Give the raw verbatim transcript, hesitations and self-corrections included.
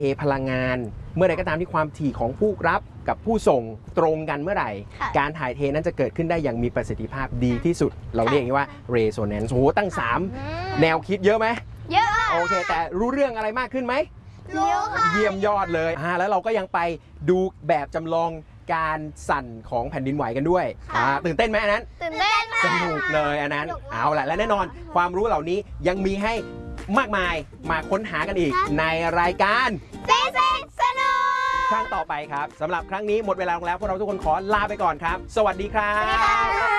เอพลังงานเมื่อใดก็ตามที่ความถี่ของผู้รับกับผู้ส่งตรงกันเมื่อไหร่การถ่ายเทนั้นจะเกิดขึ้นได้อย่างมีประสิทธิภาพดีที่สุดเราเรียกว่า resonance โอ้โหตั้งสามแนวคิดเยอะไหมเยอะโอเคแต่รู้เรื่องอะไรมากขึ้นไหมรู้ค่ะเยี่ยมยอดเลยอ่าแล้วเราก็ยังไปดูแบบจำลองการสั่นของแผ่นดินไหวกันด้วยอ่าตื่นเต้นไหมอันนั้นตื่นเต้นสนุกเลยอันนั้นเอาแหละและแน่นอนความรู้เหล่านี้ยังมีให้มากมายมาค้นหากันอีกในรายการฟิสิกส์สนุกครั้งต่อไปครับสำหรับครั้งนี้หมดเวลาลงแล้วพวกเราทุกคนขอลาไปก่อนครับสวัสดีครับ